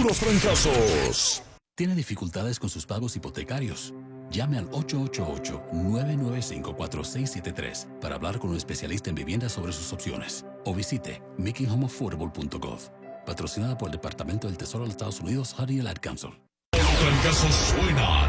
los trancazos. ¿Tiene dificultades con sus pagos hipotecarios? Llame al 888-995-4673 para hablar con un especialista en viviendas sobre sus opciones. O visite makinghomeaffordable.gov. Patrocinada por el Departamento del Tesoro de los Estados Unidos, Honey y el Ad Council. Los trancazos suenan